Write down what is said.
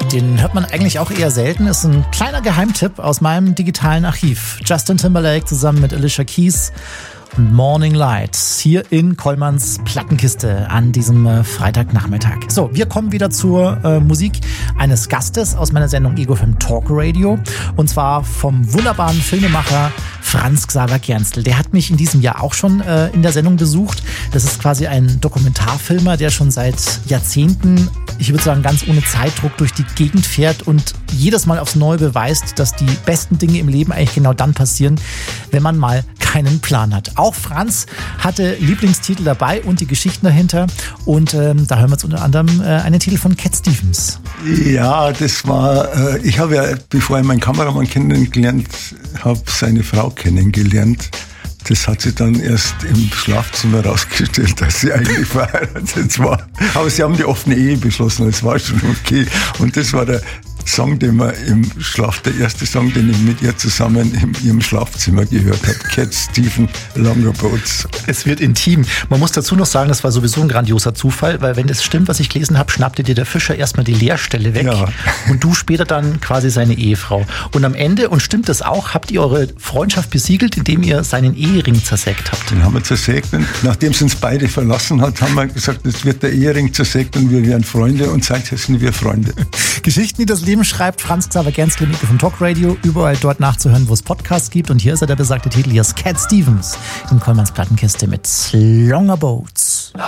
Den hört man eigentlich auch eher selten. Ist ein kleiner Geheimtipp aus meinem digitalen Archiv. Justin Timberlake zusammen mit Alicia Keys und Morning Light hier in Kollmanns Plattenkiste an diesem Freitagnachmittag. So, wir kommen wieder zur Musik eines Gastes aus meiner Sendung Ego FM Talk Radio, und zwar vom wunderbaren Filmemacher Franz Xaver Gernstel. Der hat mich in diesem Jahr auch schon in der Sendung besucht. Das ist quasi ein Dokumentarfilmer, der schon seit Jahrzehnten, ich würde sagen, ganz ohne Zeitdruck durch die Gegend fährt und jedes Mal aufs Neue beweist, dass die besten Dinge im Leben eigentlich genau dann passieren, wenn man mal keinen Plan hat. Auch Franz hatte Lieblingstitel dabei und die Geschichten dahinter. Und da hören wir jetzt unter anderem einen Titel von Cat Stevens. Ja, das war, ich habe ja, bevor ich meinen Kameramann kennengelernt habe, seine Frau kennengelernt. Das hat sich dann erst im Schlafzimmer rausgestellt, dass sie eigentlich verheiratet war. Aber sie haben die offene Ehe beschlossen, das war schon okay. Und das war der Song, den wir der erste Song, den ich mit ihr zusammen in ihrem Schlafzimmer gehört habe. Cat Stevens, Longer Boats. Es wird intim. Man muss dazu noch sagen, das war sowieso ein grandioser Zufall, weil wenn das stimmt, was ich gelesen habe, schnappte dir der Fischer erstmal die Leerstelle weg, ja, und du später dann quasi seine Ehefrau. Und am Ende, und stimmt das auch, habt ihr eure Freundschaft besiegelt, indem ihr seinen Ehering zersägt habt. Den haben wir zersägt, und nachdem es uns beide verlassen hat, haben wir gesagt, es wird der Ehering zersägt und wir werden Freunde, und seither sind wir Freunde. Geschichten, die das Leben schreibt, Franz Xaver Gernstel vom Talk Radio, überall dort nachzuhören, wo es Podcasts gibt. Und hier ist der besagte Titel, hier ist Cat Stevens in Kollmanns Plattenkiste mit Longer Boats.